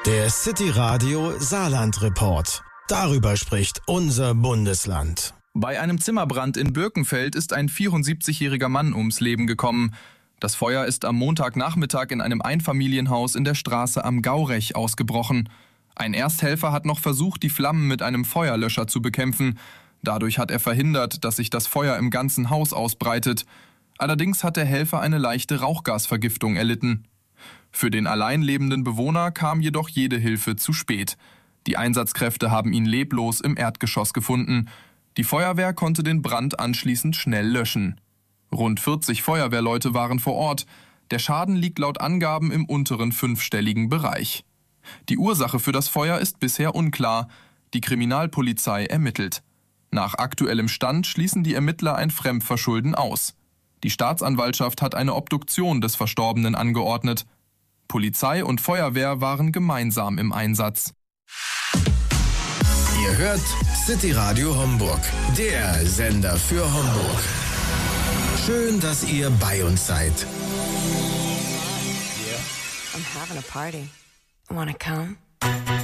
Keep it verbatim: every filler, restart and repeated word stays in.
Der City Radio Saarland Report. Darüber spricht unser Bundesland. Bei einem Zimmerbrand in Birkenfeld ist ein vierundsiebzigjähriger Mann ums Leben gekommen. Das Feuer ist am Montagnachmittag in einem Einfamilienhaus in der Straße am Gaurech ausgebrochen. Ein Ersthelfer hat noch versucht, die Flammen mit einem Feuerlöscher zu bekämpfen. Dadurch hat er verhindert, dass sich das Feuer im ganzen Haus ausbreitet. Allerdings hat der Helfer eine leichte Rauchgasvergiftung erlitten. Für den allein lebenden Bewohner kam jedoch jede Hilfe zu spät. Die Einsatzkräfte haben ihn leblos im Erdgeschoss gefunden. Die Feuerwehr konnte den Brand anschließend schnell löschen. Rund vierzig Feuerwehrleute waren vor Ort. Der Schaden liegt laut Angaben im unteren fünfstelligen Bereich. Die Ursache für das Feuer ist bisher unklar. Die Kriminalpolizei ermittelt. Nach aktuellem Stand schließen die Ermittler ein Fremdverschulden aus. Die Staatsanwaltschaft hat eine Obduktion des Verstorbenen angeordnet. Polizei und Feuerwehr waren gemeinsam im Einsatz. Ihr hört City Radio Homburg, der Sender für Homburg. Schön, dass ihr bei uns seid. I'm having a party. Wanna come?